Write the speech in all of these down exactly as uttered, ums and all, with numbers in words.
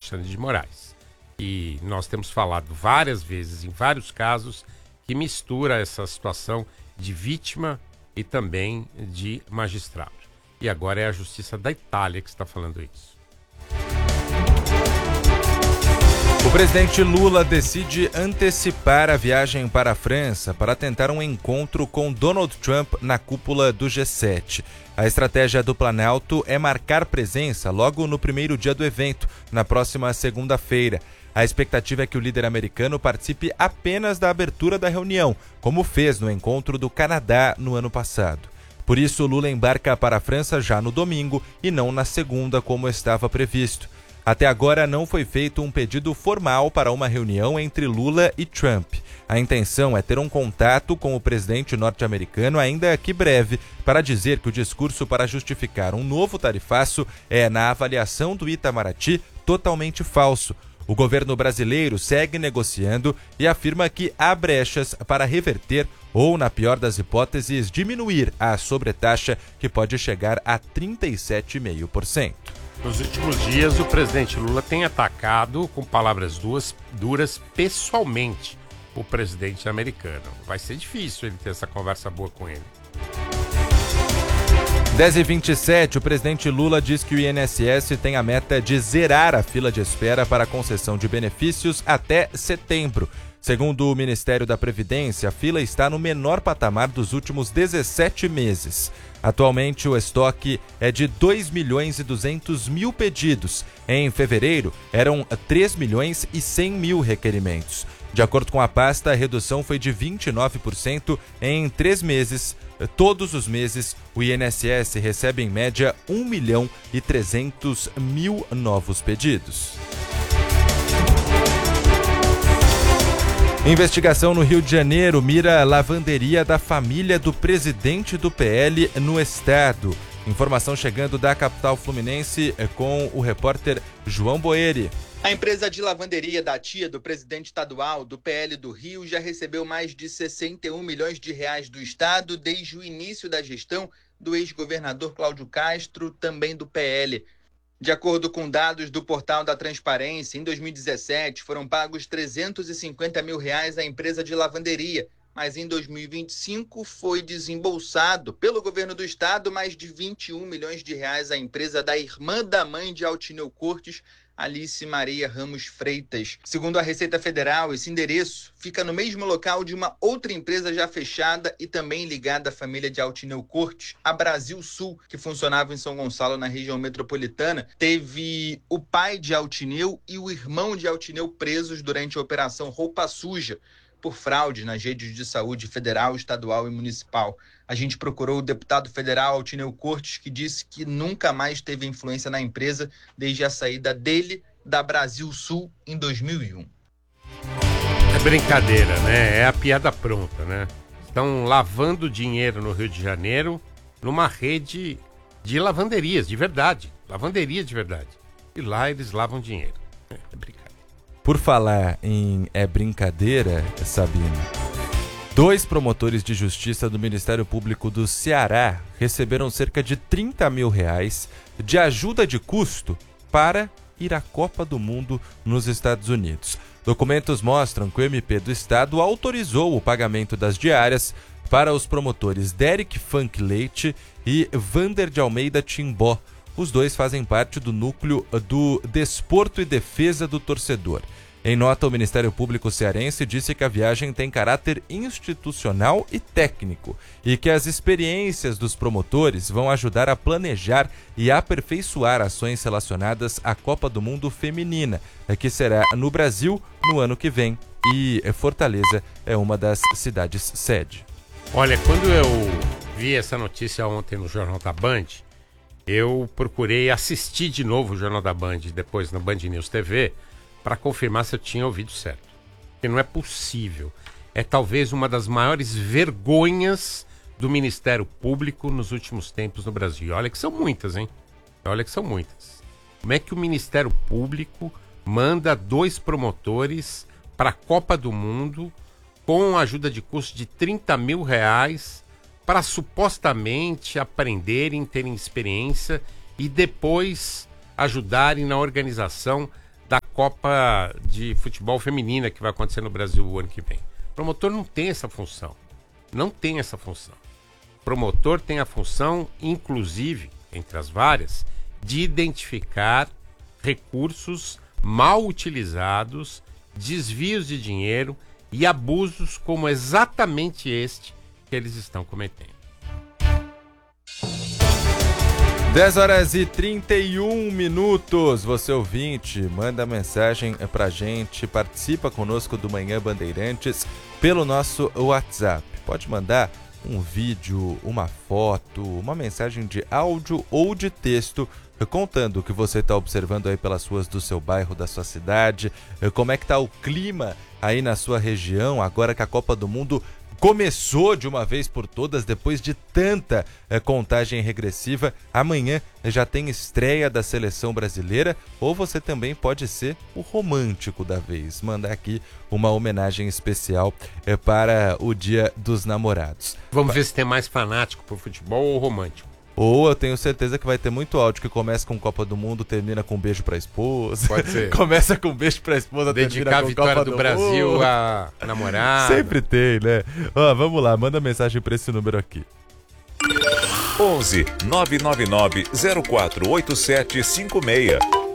Alexandre de Moraes. E nós temos falado várias vezes, em vários casos, que mistura essa situação de vítima e também de magistrado. E agora é a Justiça da Itália que está falando isso. O presidente Lula decide antecipar a viagem para a França para tentar um encontro com Donald Trump na cúpula do G sete. A estratégia do Planalto é marcar presença logo no primeiro dia do evento, na próxima segunda-feira. A expectativa é que o líder americano participe apenas da abertura da reunião, como fez no encontro do Canadá no ano passado. Por isso, Lula embarca para a França já no domingo e não na segunda, como estava previsto. Até agora não foi feito um pedido formal para uma reunião entre Lula e Trump. A intenção é ter um contato com o presidente norte-americano, ainda que breve, para dizer que o discurso para justificar um novo tarifaço é, na avaliação do Itamaraty, totalmente falso. O governo brasileiro segue negociando e afirma que há brechas para reverter ou, na pior das hipóteses, diminuir a sobretaxa, que pode chegar a trinta e sete vírgula cinco por cento. Nos últimos dias, o presidente Lula tem atacado, com palavras duras, duras pessoalmente, o presidente americano. Vai ser difícil ele ter essa conversa boa com ele. dez e vinte e sete, o presidente Lula diz que o I N S S tem a meta de zerar a fila de espera para a concessão de benefícios até setembro. Segundo o Ministério da Previdência, a fila está no menor patamar dos últimos dezessete meses. Atualmente, o estoque é de dois milhões e duzentos mil pedidos. Em fevereiro, eram três milhões e cem mil requerimentos. De acordo com a pasta, a redução foi de vinte e nove por cento em três meses. Todos os meses, o I N S S recebe em média um milhão e trezentos mil novos pedidos. Investigação no Rio de Janeiro mira a lavanderia da família do presidente do P L no estado. Informação chegando da capital fluminense com o repórter João Boeri. A empresa de lavanderia da tia do presidente estadual do P L do Rio já recebeu mais de sessenta e um milhões de reais do estado desde o início da gestão do ex-governador Cláudio Castro, também do P L. De acordo com dados do Portal da Transparência, em dois mil e dezessete foram pagos trezentos e cinquenta mil reais à empresa de lavanderia, mas em dois mil e vinte e cinco foi desembolsado pelo governo do estado mais de vinte e um milhões de reais à empresa da irmã da mãe de Altineu Cortes, Alice Maria Ramos Freitas. Segundo a Receita Federal, esse endereço fica no mesmo local de uma outra empresa já fechada e também ligada à família de Altineu Cortes, a Brasil Sul, que funcionava em São Gonçalo, na região metropolitana. Teve o pai de Altineu e o irmão de Altineu presos durante a Operação Roupa Suja, por fraude nas redes de saúde federal, estadual e municipal. A gente procurou o deputado federal Altineu Cortes, que disse que nunca mais teve influência na empresa desde a saída dele da Brasil Sul em dois mil e um. É brincadeira, né? É a piada pronta, né? Estão lavando dinheiro no Rio de Janeiro numa rede de lavanderias, de verdade. Lavanderias de verdade. E lá eles lavam dinheiro. É brincadeira. Por falar em é brincadeira, Sabino, dois promotores de justiça do Ministério Público do Ceará receberam cerca de trinta mil reais de ajuda de custo para ir à Copa do Mundo nos Estados Unidos. Documentos mostram que o M P do Estado autorizou o pagamento das diárias para os promotores Derek Funk Leite e Vander de Almeida Timbó. Os dois fazem parte do núcleo do Desporto e Defesa do Torcedor. Em nota, o Ministério Público cearense disse que a viagem tem caráter institucional e técnico e que as experiências dos promotores vão ajudar a planejar e aperfeiçoar ações relacionadas à Copa do Mundo Feminina, que será no Brasil no ano que vem, e Fortaleza é uma das cidades sede. Olha, quando eu vi essa notícia ontem no Jornal da Band, eu procurei assistir de novo o Jornal da Band, depois na Band News T V, para confirmar se eu tinha ouvido certo. Porque não é possível. É talvez uma das maiores vergonhas do Ministério Público nos últimos tempos no Brasil. E olha que são muitas, hein? Olha que são muitas. Como é que o Ministério Público manda dois promotores para a Copa do Mundo com ajuda de custo de trinta mil reais para supostamente aprenderem, terem experiência e depois ajudarem na organização da Copa de Futebol Feminina que vai acontecer no Brasil o ano que vem. O promotor não tem essa função. Não tem essa função. O promotor tem a função, inclusive, entre as várias, de identificar recursos mal utilizados, desvios de dinheiro e abusos como exatamente este que eles estão cometendo. dez horas e trinta e um minutos. Você ouvinte, manda mensagem pra gente, participa conosco do Manhã Bandeirantes pelo nosso WhatsApp. Pode mandar um vídeo, uma foto, uma mensagem de áudio ou de texto contando o que você está observando aí pelas ruas do seu bairro, da sua cidade, como é que tá o clima aí na sua região, agora que a Copa do Mundo começou de uma vez por todas, depois de tanta é, contagem regressiva. Amanhã já tem estreia da seleção brasileira, ou você também pode ser o romântico da vez, mandar aqui uma homenagem especial é, para o Dia dos Namorados. Vamos ver se tem mais fanático por futebol ou romântico. Ou eu tenho certeza que vai ter muito áudio que começa com Copa do Mundo, termina com um beijo pra esposa. Pode ser. Começa com um beijo pra esposa, dedicar termina com a vitória Copa do, do Brasil Mundo. à namorada. Sempre tem, né? Ó, vamos lá, manda mensagem pra esse número aqui. onze nove nove nove zero quatro oito sete cinco seis.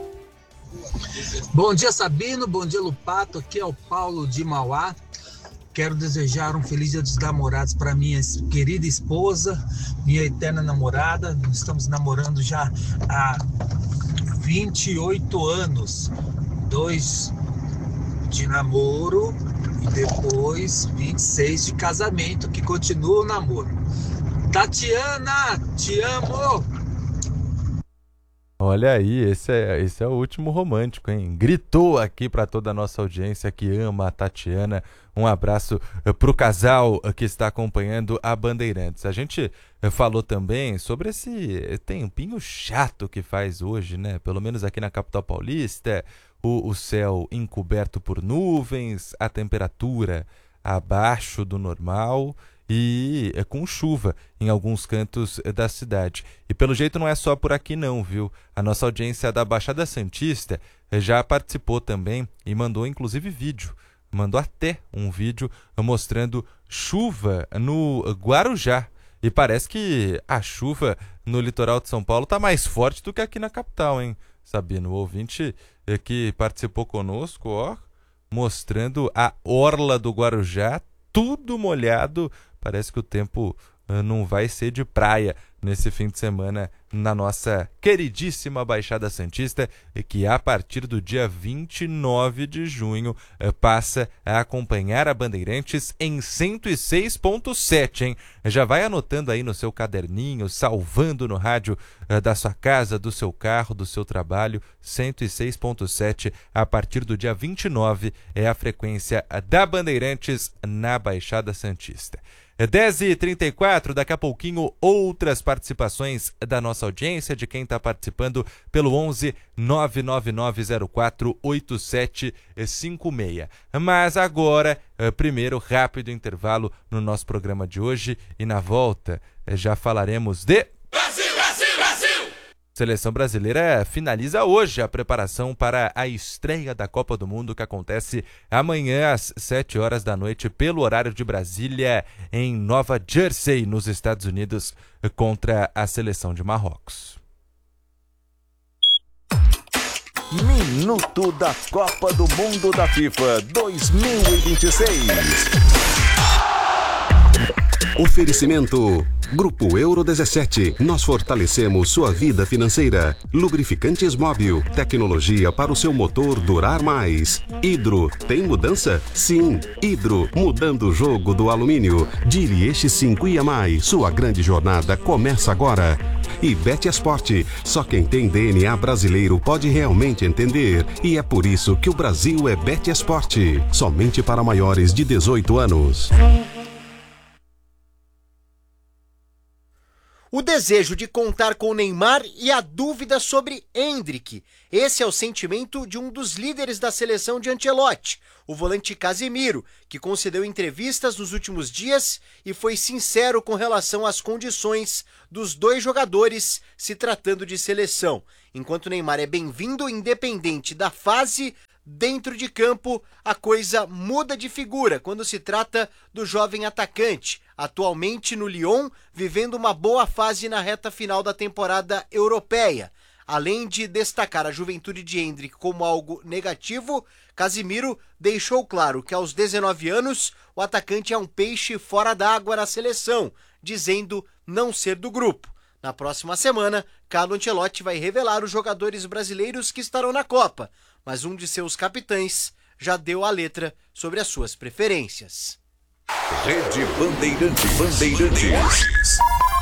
Bom dia, Sabino. Bom dia, Lupato. Aqui é o Paulo de Mauá. Quero desejar um feliz Dia dos Namorados para minha querida esposa, minha eterna namorada. Nós estamos namorando já há vinte e oito anos. Dois de namoro e depois vinte e seis de casamento, que continua o namoro. Tatiana, te amo! Olha aí, esse é, esse é o último romântico, hein? Gritou aqui para toda a nossa audiência que ama a Tatiana. Um abraço para o casal que está acompanhando a Bandeirantes. A gente falou também sobre esse tempinho chato que faz hoje, né? Pelo menos aqui na capital paulista, o, o céu encoberto por nuvens, a temperatura abaixo do normal e é com chuva em alguns cantos da cidade. E pelo jeito não é só por aqui não, viu? A nossa audiência da Baixada Santista já participou também e mandou inclusive vídeo. Mandou até um vídeo mostrando chuva no Guarujá. E parece que a chuva no litoral de São Paulo está mais forte do que aqui na capital, hein, Sabino? O ouvinte que participou conosco, ó, mostrando a orla do Guarujá, tudo molhado. Parece que o tempo uh, não vai ser de praia nesse fim de semana na nossa queridíssima Baixada Santista, que a partir do dia vinte e nove de junho uh, passa a acompanhar a Bandeirantes em cento e seis ponto sete, hein? Já vai anotando aí no seu caderninho, salvando no rádio uh, da sua casa, do seu carro, do seu trabalho. Cento e seis ponto sete a partir do dia vinte e nove é a frequência da Bandeirantes na Baixada Santista. dez e trinta e quatro, daqui a pouquinho outras participações da nossa audiência, de quem está participando pelo onze nove nove nove zero quatro oito sete cinco seis. Mas agora, primeiro, rápido intervalo no nosso programa de hoje e na volta já falaremos de... Brasil, Brasil, Brasil! Seleção brasileira finaliza hoje a preparação para a estreia da Copa do Mundo, que acontece amanhã às sete horas da noite pelo horário de Brasília, em Nova Jersey, nos Estados Unidos, contra a seleção de Marrocos. Minuto da Copa do Mundo da FIFA dois mil e vinte e seis. Oferecimento Grupo Euro dezessete. Nós fortalecemos sua vida financeira. Lubrificantes Móbil. Tecnologia para o seu motor durar mais. Hidro. Tem mudança? Sim. Hidro. Mudando o jogo do alumínio. Dire Este cinco e a mais. Sua grande jornada começa agora. E Betesport. Só quem tem D N A brasileiro pode realmente entender. E é por isso que o Brasil é Betesport. Somente para maiores de dezoito anos. O desejo de contar com Neymar e a dúvida sobre Endrick. Esse é o sentimento de um dos líderes da seleção de Ancelotti, o volante Casemiro, que concedeu entrevistas nos últimos dias e foi sincero com relação às condições dos dois jogadores se tratando de seleção. Enquanto Neymar é bem-vindo independente da fase dentro de campo, a coisa muda de figura quando se trata do jovem atacante, atualmente no Lyon, vivendo uma boa fase na reta final da temporada europeia. Além de destacar a juventude de Endrick como algo negativo, Casemiro deixou claro que aos dezenove anos o atacante é um peixe fora d'água na seleção, dizendo não ser do grupo. Na próxima semana, Carlo Ancelotti vai revelar os jogadores brasileiros que estarão na Copa, mas um de seus capitães já deu a letra sobre as suas preferências. Rede Bandeirantes. Bandeirantes.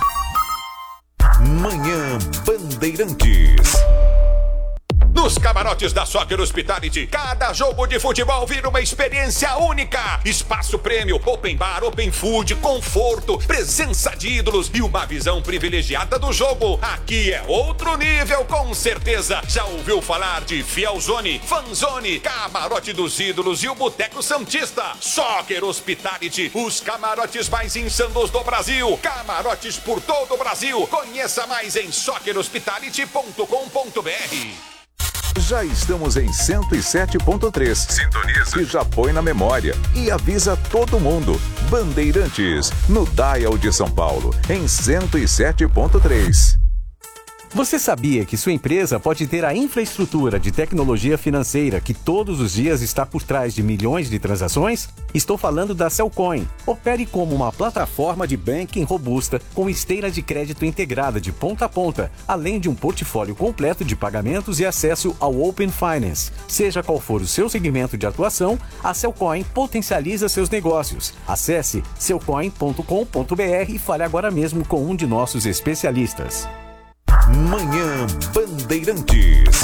Manhã Bandeirantes. Nos camarotes da Soccer Hospitality, cada jogo de futebol vira uma experiência única. Espaço prêmio, open bar, open food, conforto, presença de ídolos e uma visão privilegiada do jogo. Aqui é outro nível, com certeza. Já ouviu falar de Fielzone, Fanzone, Camarote dos Ídolos e o Boteco Santista? Soccer Hospitality, os camarotes mais insanos do Brasil. Camarotes por todo o Brasil. Conheça mais em soccer hospitality ponto com ponto b r. Já estamos em cento e sete ponto três. Sintoniza. E já põe na memória. E avisa todo mundo. Bandeirantes, no Dial de São Paulo, em cento e sete ponto três. Você sabia que sua empresa pode ter a infraestrutura de tecnologia financeira que todos os dias está por trás de milhões de transações? Estou falando da Cellcoin. Opere como uma plataforma de banking robusta com esteira de crédito integrada de ponta a ponta, além de um portfólio completo de pagamentos e acesso ao Open Finance. Seja qual for o seu segmento de atuação, a Cellcoin potencializa seus negócios. Acesse cellcoin ponto com ponto b r e fale agora mesmo com um de nossos especialistas. Manhã Bandeirantes.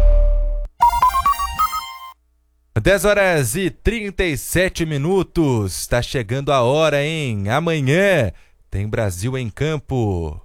dez horas e trinta e sete minutos. Está chegando a hora, hein? Amanhã tem Brasil em campo.